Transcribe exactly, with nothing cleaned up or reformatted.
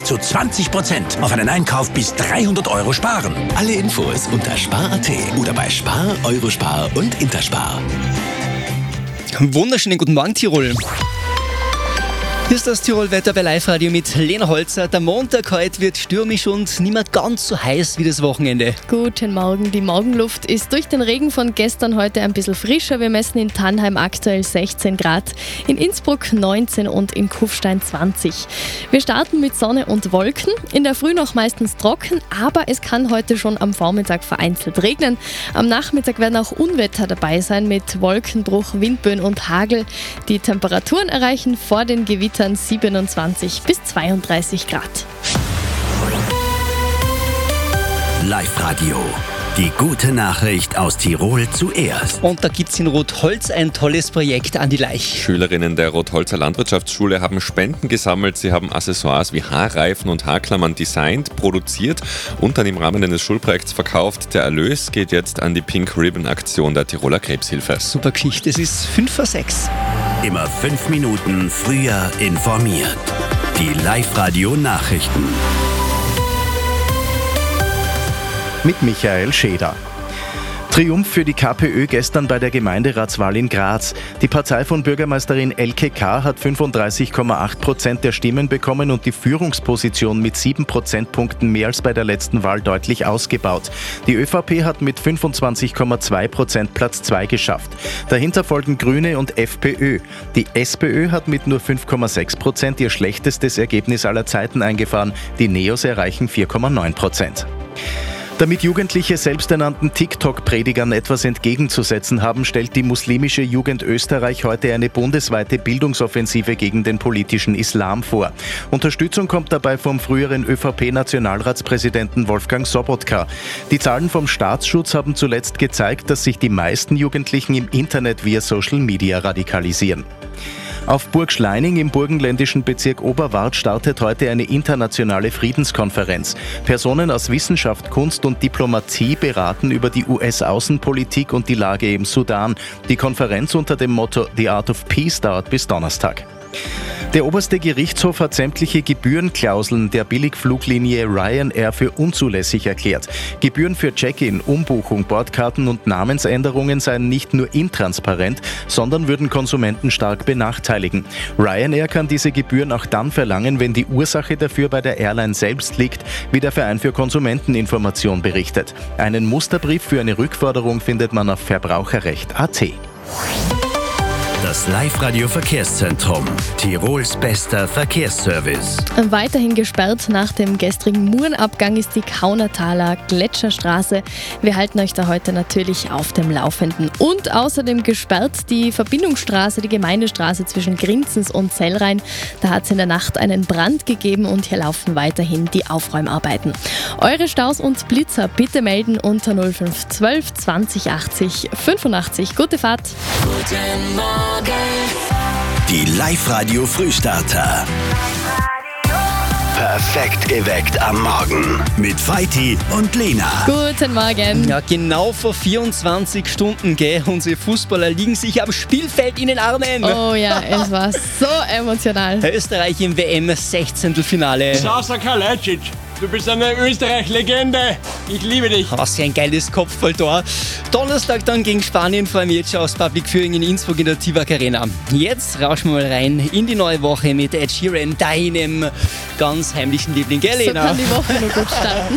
zu zwanzig Prozent auf einen Einkauf bis dreihundert Euro sparen. Alle Infos unter spar punkt at oder bei Spar, Eurospar und Interspar. Wunderschönen guten Morgen, Tirol. Hier ist das Tirol-Wetter bei Live-Radio mit Lena Holzer. Der Montag heute wird stürmisch und nicht mehr ganz so heiß wie das Wochenende. Guten Morgen. Die Morgenluft ist durch den Regen von gestern heute ein bisschen frischer. Wir messen in Tannheim aktuell sechzehn Grad, in Innsbruck neunzehn und in Kufstein zwanzig. Wir starten mit Sonne und Wolken. In der Früh noch meistens trocken, aber es kann heute schon am Vormittag vereinzelt regnen. Am Nachmittag werden auch Unwetter dabei sein mit Wolkenbruch, Windböen und Hagel. Die Temperaturen erreichen vor den Gewittern siebenundzwanzig bis zweiunddreißig Grad. Live-Radio. Die gute Nachricht aus Tirol zuerst. Und da gibt es in Rotholz ein tolles Projekt an die Laich. Schülerinnen der Rotholzer Landwirtschaftsschule haben Spenden gesammelt. Sie haben Accessoires wie Haarreifen und Haarklammern designt, produziert und dann im Rahmen eines Schulprojekts verkauft. Der Erlös geht jetzt an die Pink Ribbon Aktion der Tiroler Krebshilfe. Super Geschichte, es ist fünf vor sechs. Immer fünf Minuten früher informiert. Die Live-Radio-Nachrichten. Mit Michael Scheder. Triumph für die KPÖ gestern bei der Gemeinderatswahl in Graz. Die Partei von Bürgermeisterin Elke K. hat fünfunddreißig Komma acht Prozent der Stimmen bekommen und die Führungsposition mit sieben Prozentpunkten mehr als bei der letzten Wahl deutlich ausgebaut. Die ÖVP hat mit fünfundzwanzig Komma zwei Prozent Platz zwei geschafft. Dahinter folgen Grüne und FPÖ. Die SPÖ hat mit nur fünf Komma sechs Prozent ihr schlechtestes Ergebnis aller Zeiten eingefahren. Die Neos erreichen vier Komma neun Prozent. Damit Jugendliche selbsternannten TikTok-Predigern etwas entgegenzusetzen haben, stellt die muslimische Jugend Österreich heute eine bundesweite Bildungsoffensive gegen den politischen Islam vor. Unterstützung kommt dabei vom früheren ÖVP-Nationalratspräsidenten Wolfgang Sobotka. Die Zahlen vom Staatsschutz haben zuletzt gezeigt, dass sich die meisten Jugendlichen im Internet via Social Media radikalisieren. Auf Burg Schleining im burgenländischen Bezirk Oberwart startet heute eine internationale Friedenskonferenz. Personen aus Wissenschaft, Kunst und Diplomatie beraten über die U S-Außenpolitik und die Lage im Sudan. Die Konferenz unter dem Motto The Art of Peace dauert bis Donnerstag. Der oberste Gerichtshof hat sämtliche Gebührenklauseln der Billigfluglinie Ryanair für unzulässig erklärt. Gebühren für Check-in, Umbuchung, Bordkarten und Namensänderungen seien nicht nur intransparent, sondern würden Konsumenten stark benachteiligen. Ryanair kann diese Gebühren auch dann verlangen, wenn die Ursache dafür bei der Airline selbst liegt, wie der Verein für Konsumenteninformation berichtet. Einen Musterbrief für eine Rückforderung findet man auf verbraucherrecht punkt at. Das Live-Radio-Verkehrszentrum. Tirols bester Verkehrsservice. Weiterhin gesperrt nach dem gestrigen Murenabgang ist die Kaunertaler Gletscherstraße. Wir halten euch da heute natürlich auf dem Laufenden. Und außerdem gesperrt die Verbindungsstraße, die Gemeindestraße zwischen Grinzens und Zellrhein. Da hat es in der Nacht einen Brand gegeben und hier laufen weiterhin die Aufräumarbeiten. Eure Staus und Blitzer bitte melden unter null fünf eins zwei zwanzig achtzig fünfundachtzig. Gute Fahrt. Guten Morgen. Die Live-Radio Frühstarter. Perfekt geweckt am Morgen. Mit Vaiti und Lena. Guten Morgen. Ja, genau vor vierundzwanzig Stunden, gell? Unsere Fußballer liegen sich am Spielfeld in den Armen. Oh ja, es war so emotional. Österreich im W M-Sechzehntelfinale. Sasa Kalajdzic, du bist eine Österreich-Legende. Ich liebe dich. Was für ein geiles Kopfballtor. Donnerstag dann gegen Spanien, vor allem jetzt schon aus Public Viewing in Innsbruck in der Tivak Arena. Jetzt rauschen wir mal rein in die neue Woche mit Ed Sheeran, deinem ganz heimlichen Liebling, gell, Lena? So kann die Woche nur gut starten.